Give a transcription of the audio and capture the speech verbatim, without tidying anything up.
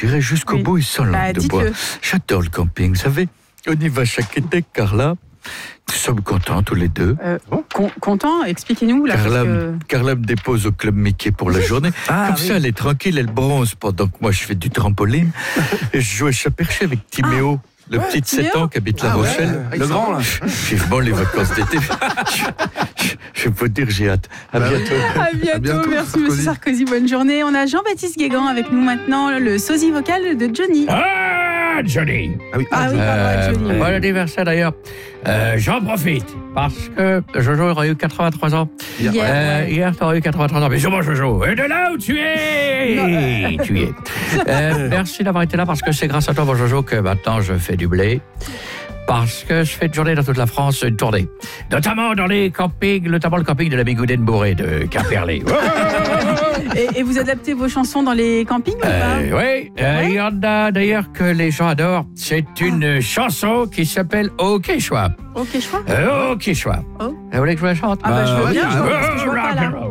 j'irai jusqu'au Oui. bout et sans langue Bah, de bois. dites-le. J'adore le camping, vous savez. On y va chaque été, Carla. Nous sommes contents tous les deux. Euh, con- content, expliquez-nous là. Carla, parce que... me- Carla me dépose au club Mickey pour la journée. Ah, Comme oui. ça, elle est tranquille, elle bronze pendant que moi je fais du trampoline. Et je joue à chat perché avec Timéo, le petit de sept Timéo. ans qui habite La Ah ouais, Rochelle. le grand, là. Vivement les vacances d'été. je, je, je peux dire, j'ai hâte. À Bah oui. bientôt. À bientôt, À bientôt, merci Sarkozy. Monsieur Sarkozy, bonne journée. On a Jean-Baptiste Guégan avec nous maintenant, le sosie vocal de Johnny. Ah, Johnny. Ah oui, Ah oui, pardon, Johnny. Euh, Bon anniversaire d'ailleurs. Euh, J'en profite parce que Jojo aurait eu quatre-vingt-trois ans. Hier, Euh, ouais. Hier, tu aurais eu quatre-vingt-trois ans. Mais sûrement, Jojo. Et de là où tu es, tu y es. Euh, merci d'avoir été là parce que c'est grâce à toi, mon Jojo, que maintenant je fais du blé. Parce que je fais une journée dans toute la France, une tournée. Notamment dans les campings, notamment le camping de la Bigouden Bourrée de Quimperlé. Et, et vous adaptez vos chansons dans les campings ou pas Euh, oui, euh, il y en a d'ailleurs que les gens adorent. C'est une chanson qui s'appelle Au Quechua. Ok, choix. Euh, Au Quechua. Oh. Vous voulez que je la chante? Ah bah je veux ouais, bien, je vois, carrément. parce que je vois pas là. Rock and roll.